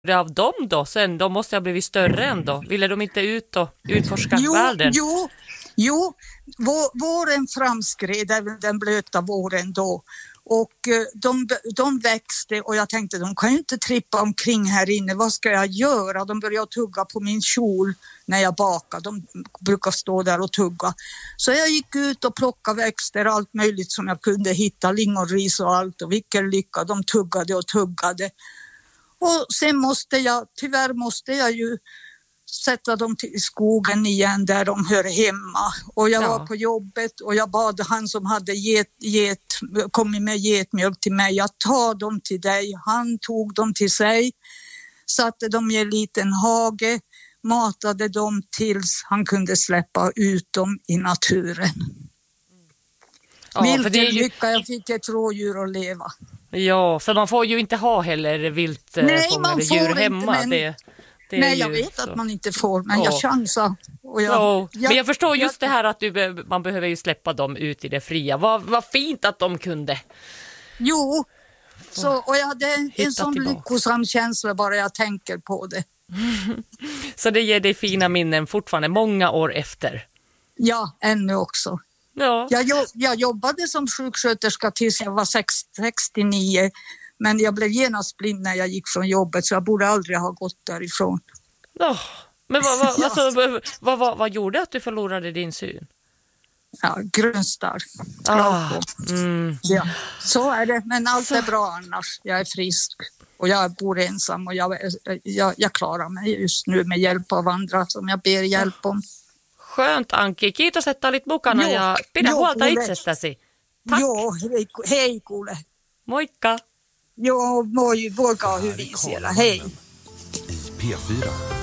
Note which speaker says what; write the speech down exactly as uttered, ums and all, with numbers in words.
Speaker 1: av dem då sen? De måste ha blivit större ändå. Ville de inte ut och utforska
Speaker 2: jo,
Speaker 1: världen?
Speaker 2: Jo, jo. Vå, våren framskred, den blöta våren då. Och de, de växte och jag tänkte de kan ju inte trippa omkring här inne. Vad ska jag göra? De började tugga på min kjol när jag bakade. De brukar stå där och tugga. Så jag gick ut och plockade växter, allt möjligt som jag kunde hitta. Lingonris och allt, och vilken lycka. De tuggade och tuggade. Och sen måste jag, tyvärr måste jag ju sätta dem till skogen igen där de hör hemma. Och jag ja. var på jobbet och jag bad han som hade get, get, kommit med getmjölk till mig att ta dem till dig. Han tog dem till sig, satte dem i en liten hage, matade dem tills han kunde släppa ut dem i naturen. Ja, Vilken för det är ju... lycka, jag fick ett rådjur att leva.
Speaker 1: Ja, för man får ju inte ha heller vilt fångade djur hemma.
Speaker 2: Men...
Speaker 1: Det...
Speaker 2: Nej, jag vet så. Att man inte får, men oh. jag chansar. Och jag,
Speaker 1: oh. jag, men jag förstår just jag, det här att du, man behöver ju släppa dem ut i det fria. Vad, vad fint att de kunde.
Speaker 2: Jo, så, och jag hade en, en sån lyckosam känsla bara jag tänker på det.
Speaker 1: Så det ger dig fina minnen fortfarande många år efter?
Speaker 2: Ja, ännu också.
Speaker 1: Ja.
Speaker 2: Jag, jag jobbade som sjuksköterska tills jag var sextionio. Men jag blev genast blind när jag gick från jobbet, så jag borde aldrig ha gått därifrån.
Speaker 1: Oh, men vad, vad, ja. alltså, vad, vad, vad gjorde att du förlorade din syn?
Speaker 2: Ja, grönstarr.
Speaker 1: Ah, mm.
Speaker 2: Ja, så är det. Men allt så. är bra annars. Jag är frisk och jag bor ensam och jag, jag, jag klarar mig just nu med hjälp av andra som jag ber hjälp om.
Speaker 1: Skönt, Anki. Kiitos, että olit mukana jo, ja pidä jo, huolta kuule. itsestäsi. Tack.
Speaker 2: Joo, hei, hei kuule.
Speaker 1: Moikka.
Speaker 2: Joo, voi, voikaa hyvin siellä. Hei.
Speaker 3: I P fyra.